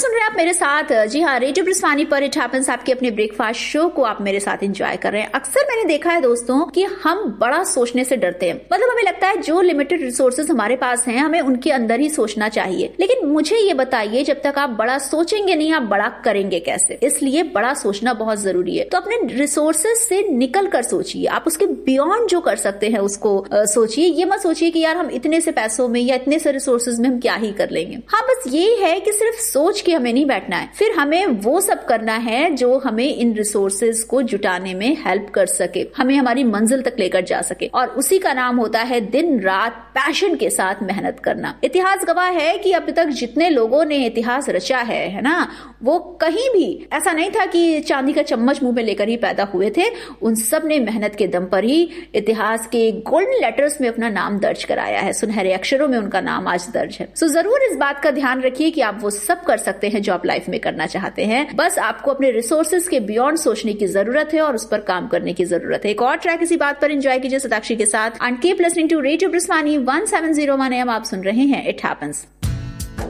सुन रहे हैं आप मेरे साथ, जी हाँ, रेडियो ब्रिस्वानी पर इट हैपेंस, आपके अपने ब्रेकफास्ट शो को आप मेरे साथ एंजॉय कर रहे हैं। अक्सर मैंने देखा है दोस्तों कि हम बड़ा सोचने से डरते हैं। मतलब हमें लगता है जो लिमिटेड रिसोर्सेज हमारे पास हैं हमें उनके अंदर ही सोचना चाहिए। लेकिन मुझे ये बताइए, जब तक आप बड़ा सोचेंगे नहीं आप बड़ा करेंगे कैसे? इसलिए बड़ा सोचना बहुत जरूरी है। तो अपने रिसोर्सेज से निकल कर सोचिए, आप उसके बियॉन्ड जो कर सकते हैं उसको सोचिए। ये मत सोचिए कि यार हम इतने से पैसों में या इतने से रिसोर्सेज में हम क्या ही कर लेंगे। हाँ, बस ये है कि सिर्फ सोच के हमें नहीं बैठना है, फिर हमें वो सब करना है जो हमें इन रिसोर्सेज को जुटाने में हेल्प कर सके, हमें हमारी मंजिल तक लेकर जा सके। और उसी का नाम होता है दिन रात पैशन के साथ मेहनत करना। इतिहास गवाह है कि अब तक जितने लोगों ने इतिहास रचा है ना, वो कहीं भी ऐसा नहीं था कि चांदी का चम्मच मुंह में लेकर ही पैदा हुए थे। उन सब ने मेहनत के दम पर ही इतिहास के गोल्डन लेटर्स में अपना नाम दर्ज कराया है, सुनहरे अक्षरों में उनका नाम आज दर्ज है। सो जरूर इस बात का ध्यान रखिए कि आप वो सब कर सकते हैं जो आप लाइफ में करना चाहते हैं। बस आपको अपने रिसोर्सेज के बियॉन्ड सोचने की जरूरत है और उस पर काम करने की जरूरत है। एक और ट्रैक इसी बात पर एंजॉय कीजिए सताक्षी के साथ। And keep listening to radio ब्रिस्वानी 170 1 AM। आप सुन रहे हैं इट हैपेंस।